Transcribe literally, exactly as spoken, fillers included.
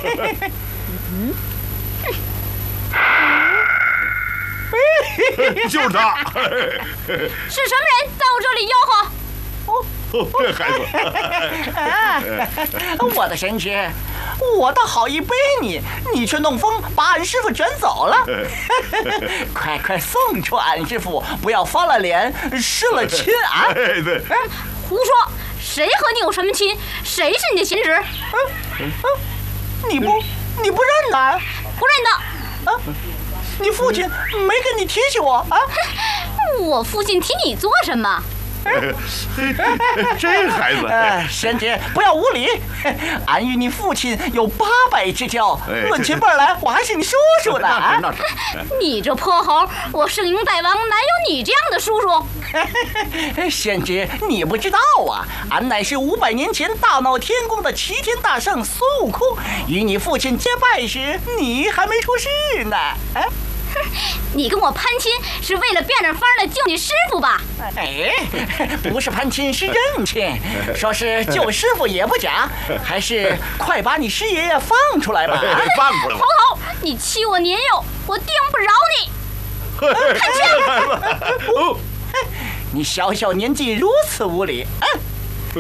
嗯， 就是他。 是什么人在我这里吆喝？ 哦，这孩子， 我的神职，我倒好意背你，你却弄风把俺师傅卷走了。快快送出俺师傅，不要翻了脸失了亲啊！ 哎，对， 胡说，谁和你有什么亲？谁是你的贤侄？ 嗯嗯，你不你不认俺？ 不认得。 啊，你父亲没跟你提起我啊？ 我父亲提你做什么？ 这孩子， 哎，贤侄不要无礼，俺与你父亲有八拜之交，论起辈儿来，我还是你叔叔呢。啊， 你这破猴，我圣婴大王哪有你这样的叔叔？ 贤侄，你不知道啊，俺乃是五百年前大闹天宫的齐天大圣孙悟空，与你父亲结拜时，你还没出世呢。哎。 你跟我攀亲是为了变着法的救你师傅吧？ 哎，不是攀亲，是认亲。说是救师傅也不假，还是快把你师爷爷放出来吧！ 放出来吧！ 猴头，你欺我年幼，我定不饶你！看清！ 你小小年纪如此无礼，嗯。